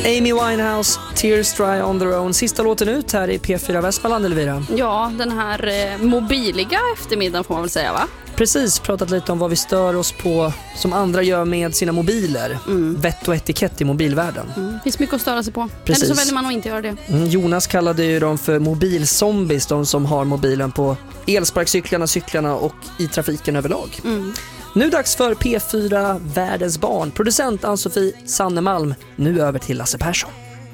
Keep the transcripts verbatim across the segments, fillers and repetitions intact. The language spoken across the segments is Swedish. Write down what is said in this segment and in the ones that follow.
Amy Winehouse, Tears Dry on their own. Sista låten ut här i P fyra Västmanland, Elvira. Ja, den här eh, mobiliga eftermiddagen får man väl säga, va? Precis, pratat lite om vad vi stör oss på som andra gör med sina mobiler. Mm. Vett och etikett i mobilvärlden. Mm. Finns mycket att störa sig på. Precis. Eller så väljer man att inte göra det. Mm. Jonas kallade ju dem för mobilzombies, de som har mobilen på elsparkcyklarna, cyklarna och i trafiken överlag. Mm. Nu dags för P fyra Världens barn. Producent Ann-Sofie Sannemalm. Nu över till Lasse Persson.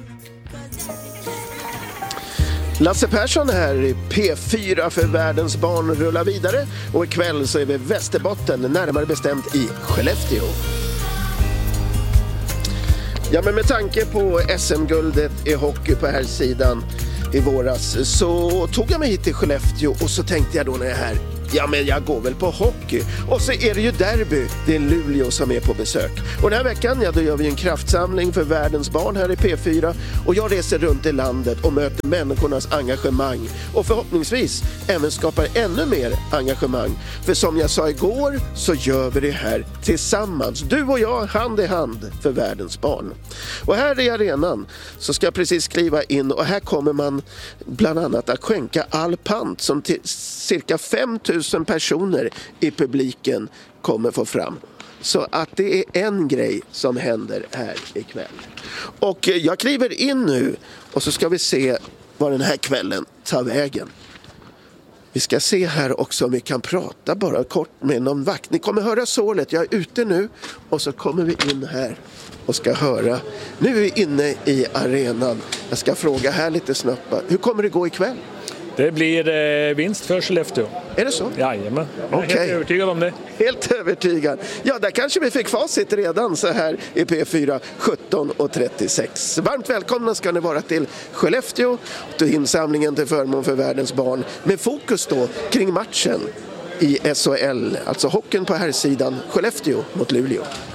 Lasse Persson här i P fyra för Världens barn rullar vidare. Och ikväll så är vi i Västerbotten, närmare bestämt i Skellefteå. Ja, men med tanke på S M-guldet i hockey på här sidan i våras så tog jag mig hit till Skellefteå och så tänkte jag då när jag är här, ja men jag går väl på hockey. Och så är det ju derby, det är Luleå som är på besök. Och den här veckan, ja då gör vi en kraftsamling för Världens barn här i P fyra. Och jag reser runt i landet och möter människornas engagemang. Och förhoppningsvis även skapar ännu mer engagemang. För som jag sa igår så gör vi det här tillsammans. Du och jag hand i hand för Världens barn. Och här i arenan så ska jag precis skriva in och här kommer man bland annat att skänka all pant som till cirka fem tusen personer i publiken kommer få fram. Så att det är en grej som händer här ikväll. Och jag kliver in nu och så ska vi se vad den här kvällen tar vägen. Vi ska se här också om vi kan prata bara kort med någon vakt. Ni kommer höra sålet, jag är ute nu och så kommer vi in här och ska höra. Nu är vi inne i arenan. Jag ska fråga här lite snabbt. Hur kommer det gå ikväll? Det blir eh, vinst för Skellefteå. Är det så? Jajamän, jag är okay. helt övertygad om det. Helt övertygad. Ja, där kanske vi fick facit redan så här i P fyra sjutton och trettiosex. Varmt välkomna ska ni vara till Skellefteå, till insamlingen till förmån för Världens barn. Med fokus då kring matchen i S H L, alltså hockeyn på här sidan, Skellefteå mot Luleå.